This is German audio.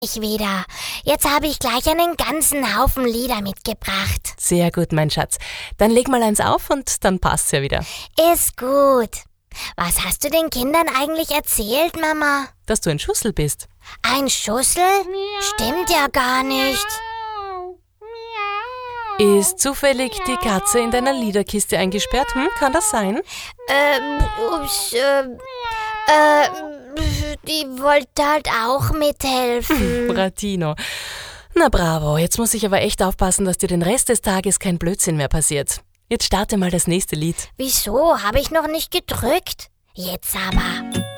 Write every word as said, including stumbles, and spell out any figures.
ich wieder. Jetzt habe ich gleich einen ganzen Haufen Lieder mitgebracht. Sehr gut, mein Schatz. Dann leg mal eins auf und dann passt's ja wieder. Ist gut. Was hast du den Kindern eigentlich erzählt, Mama? Dass du ein Schussel bist. Ein Schussel? Stimmt ja gar nicht. Ist zufällig die Katze in deiner Liederkiste eingesperrt? Hm, kann das sein? Ähm, ups, äh, äh, die wollte halt auch mithelfen. Bratino. Na bravo, jetzt muss ich aber echt aufpassen, dass dir den Rest des Tages kein Blödsinn mehr passiert. Jetzt starte mal das nächste Lied. Wieso? Habe ich noch nicht gedrückt? Jetzt aber.